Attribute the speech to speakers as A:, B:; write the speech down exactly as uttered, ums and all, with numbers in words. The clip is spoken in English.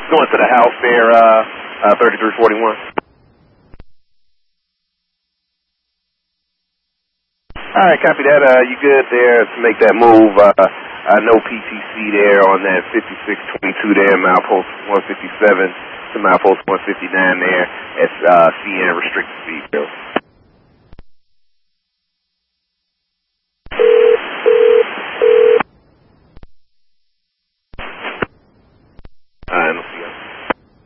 A: Going to the house there, uh, uh, thirty-three forty-one. All right, copy that. Uh, you good there to make that move? Uh, uh, no P T C there on that fifty-six twenty-two there, milepost one fifty-seven to milepost one fifty-nine there. It's uh, C N restricted speed, Bill.